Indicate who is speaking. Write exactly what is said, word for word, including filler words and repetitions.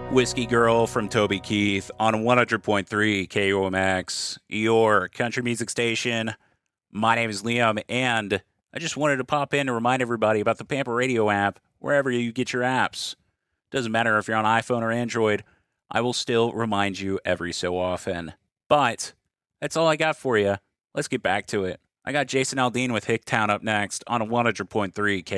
Speaker 1: Whiskey Girl from Toby Keith on one hundred point three K O M X, your country music station. My name is Liam, and I just wanted to pop in to remind everybody about the Pampa Radio app, wherever you get your apps. Doesn't matter if you're on iPhone or Android, I will still remind you every so often. But that's all I got for you. Let's get back to it. I got Jason Aldean with Hicktown up next on one hundred point three K